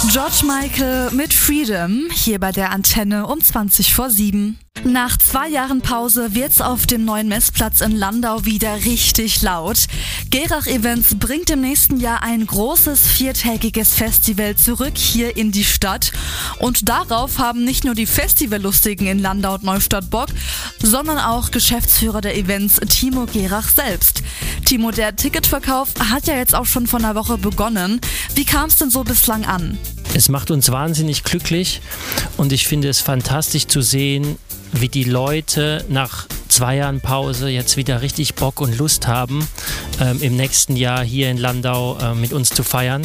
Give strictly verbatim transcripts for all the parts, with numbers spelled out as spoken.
George Michael mit Freedom, hier bei der Antenne um zwanzig vor sieben. Nach zwei Jahren Pause wird's auf dem neuen Messplatz in Landau wieder richtig laut. Gerach Events bringt im nächsten Jahr ein großes viertägiges Festival zurück hier in die Stadt. Und darauf haben nicht nur die Festivallustigen in Landau und Neustadt Bock, sondern auch Geschäftsführer der Events Timo Gerach selbst. Timo, der Ticketverkauf hat ja jetzt auch schon vor einer Woche begonnen. Wie kam es denn so bislang an? Es macht uns wahnsinnig glücklich und ich finde es fantastisch zu sehen, wie die Leute nach zwei Jahren Pause jetzt wieder richtig Bock und Lust haben, ähm, im nächsten Jahr hier in Landau äh, mit uns zu feiern.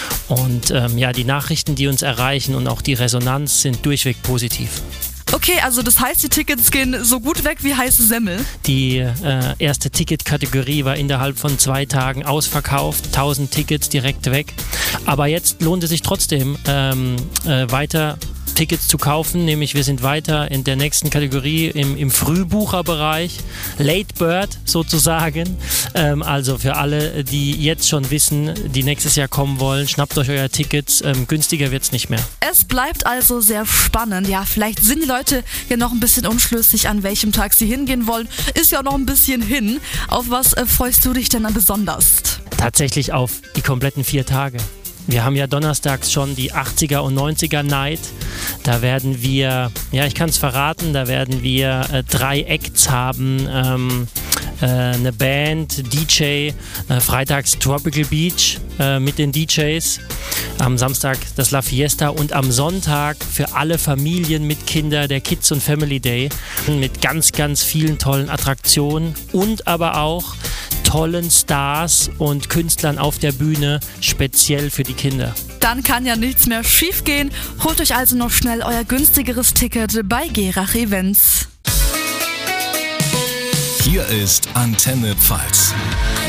Und ähm, ja, die Nachrichten, die uns erreichen und auch die Resonanz sind durchweg positiv. Okay, also das heißt, die Tickets gehen so gut weg wie heiße Semmel? Die äh, erste Ticketkategorie war innerhalb von zwei Tagen ausverkauft, tausend Tickets direkt weg. Aber jetzt lohnt es sich trotzdem ähm, äh, weiter Tickets zu kaufen, nämlich wir sind weiter in der nächsten Kategorie im, im Frühbucherbereich, Late Bird sozusagen. Ähm, also für alle, die jetzt schon wissen, die nächstes Jahr kommen wollen, schnappt euch euer Tickets, ähm, günstiger wird es nicht mehr. Es bleibt also sehr spannend. Ja, vielleicht sind die Leute ja noch ein bisschen unschlüssig, an welchem Tag sie hingehen wollen. Ist ja noch ein bisschen hin. Auf was äh, freust du dich denn dann besonders? Tatsächlich auf die kompletten vier Tage. Wir haben ja donnerstags schon die achtziger und neunziger Night. Da werden wir, ja ich kann es verraten, da werden wir äh, drei Acts haben. Ähm, äh, eine Band, D J, äh, freitags Tropical Beach äh, mit den D Js. Am Samstag das La Fiesta und am Sonntag für alle Familien mit Kindern der Kids und Family Day mit ganz, ganz vielen tollen Attraktionen und aber auch tollen Stars und Künstlern auf der Bühne, speziell für die Kinder. Dann kann ja nichts mehr schief gehen. Holt euch also noch schnell euer günstigeres Ticket bei Gerach Events. Hier ist Antenne Pfalz.